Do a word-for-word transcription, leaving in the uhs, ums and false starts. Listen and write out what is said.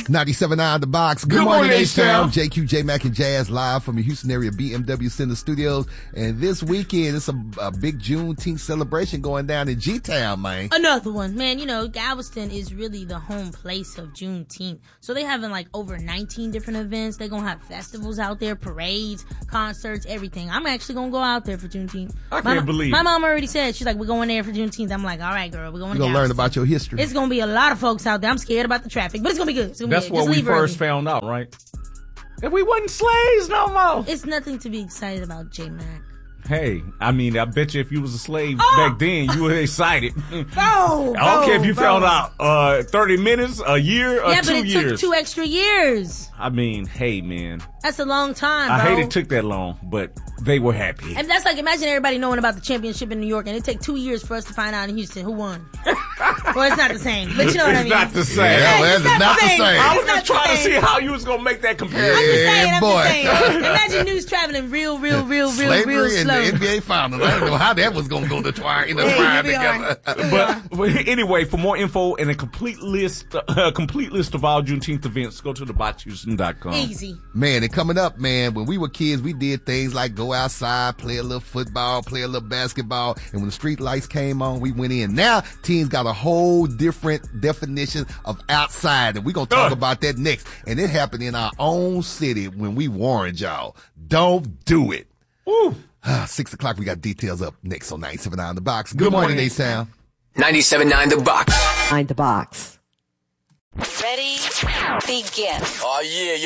ninety-seven point nine The Box. Good, Good morning, morning, H-Town. H-Town. J Q, J-Mac, and Jazz live from the Houston area B M W Center Studios. And this weekend, it's a, a big Juneteenth celebration going down in G-Town, man. Another one. Man, you know, Galveston is really the home place of Juneteenth. So they having like over nineteen different events. They're going to have festivals out there, parades, concerts, everything. I'm actually going to go out there for Juneteenth. I my, can't believe My it. mom already said, she's like, we're going there for Juneteenth. I'm like, all right, girl, we're going You're to going to learn about your history. It's going to be a lot of folks out there. I'm scared about the traffic, but it's going to be good. It's gonna That's be good. what Just we leave first early. found out, right? If we wasn't slaves no more. It's nothing to be excited about, J-Mac. Hey, I mean, I bet you if you was a slave Oh! back then, you were excited. Bro, I don't care if you bro. found out uh, thirty minutes, a year, or Yeah, two but it years. took two extra years. I mean, hey, man. That's a long time, I bro. hate it took that long, but they were happy. And that's like, imagine everybody knowing about the championship in New York, and it take two years for us to find out in Houston who won. Well, it's not the same, but you know what I It's mean. not the same. Yeah, Hey, well, it's it's not the same. I was It's not just trying the to see same. how you was going to make that I'm comparison. just saying, Yeah, I'm boy. just saying. Imagine news traveling real, real, real, real, Slavery real and slow. the N B A Finals. I don't know how that was going to go to twine, in the Yeah, twine here we are. together. But, but anyway, for more info and a complete list, uh, complete list of all Juneteenth events, go to the box houston dot com. Easy. Man, and coming up, man, when we were kids, we did things like go outside, play a little football, play a little basketball, and when the street lights came on, we went in. Now, teens got a whole different definition of outside, and we're going to talk Uh. about that next. And it happened in our own city when we warned y'all. Don't do it. Woo. Ah, Six o'clock, we got details up next on ninety-seven point nine The Box. Good, Good morning, morning. A-Town. ninety-seven point nine The Box. Mind the box. Ready? Begin. Oh, yeah.